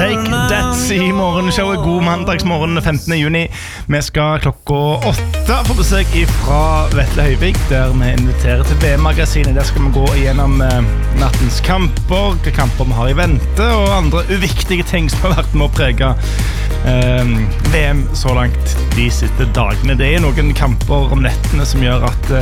Take That I morgenshowet. God mandagsmorgen 15. juni. Vi skal klokka 8 få besøk fra Vetle Høyvik, der vi inviterer til VM-magasinet. Der skal vi gå igjennom nattens kamper, hvilke kamper vi har I vente, og andre uviktige ting som har vært med å prege VM så langt de siste dagene. Det noen kamper om nettene som gjør at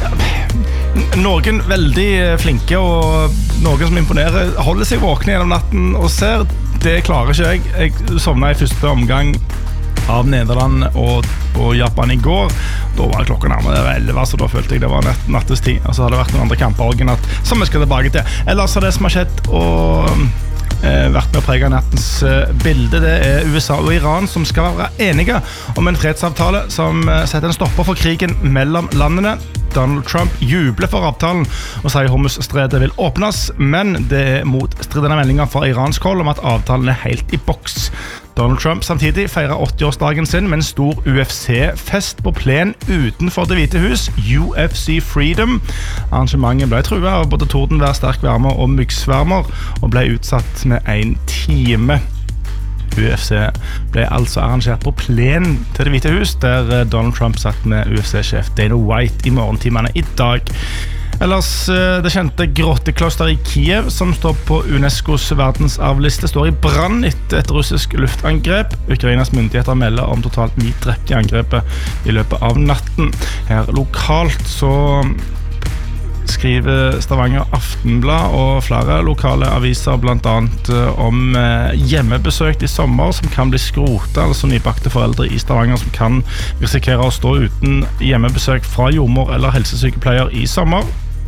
noen veldig flinke og noen som imponerer holder seg våkne gjennom natten og ser. Det klarer ikke jeg. Jeg sovnet I første omgang av Nederland og Japan I går. Da var klokka nærmere 11, så da følte jeg det var nattestid. Og så har det vært noen andre kamper også I natt, som vi skal tilbake til. Ellers har det som har skjedd og vært med å prege nattens bilde. Det USA og Iran som skal være enige om en fredsavtale som setter en stopper for krigen mellom landene. Donald Trump jubler for avtalen og sier Hormuz-stredet vil åpnes, men det motstridende meldinger fra Irans hold om at avtalen helt I boks. Donald Trump samtidig feirer 80-årsdagen sin med en stor UFC-fest på plen utenfor Det hvite hus, UFC Freedom. Arrangementet ble truet av både tordenvær, sterk varme og myggsvermer, og ble utsatt med 1 time. UFC ble altså arrangert på plen til Det hvite hus, der Donald Trump satt med UFC-sjef Dana White I morgentimene I dag. Ellers det kjente grottekloster I Kiev, som står på UNESCOs verdensarvliste, står I brann etter et russisk luftangrep. Ukrainas myndigheter melder om totalt 9 drepte I angrepet I løpet av natten. Her lokalt så skriver Stavanger Aftenblad og flere lokale aviser blant annet om hjemmebesøk I sommer som kan bli skrotet, altså nybakte foreldre I Stavanger som kan risikere å stå uten hjemmebesøk fra jordmor eller helsesykepleier I sommer.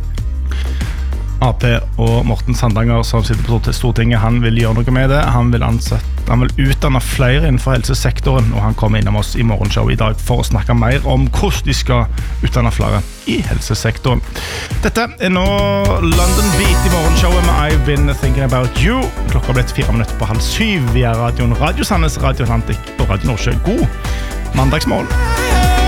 AP og Morten Sandanger som sitter på Stortinget, han vil gjøre noe med det. Han vil utdanne flere innenfor helsesektoren, og han kommer innom oss I morgenshow I dag for å snakke mer om hvordan de skal utdanne flere I helsesektoren. Dette nå London Beat I morgenshowet med I've Been Thinking About You. Klokka ble 4 minutter på 6:30 via radioen Radio Sandnes, Radio Atlantic og Radio Nordsjø. God mandagsmorgen.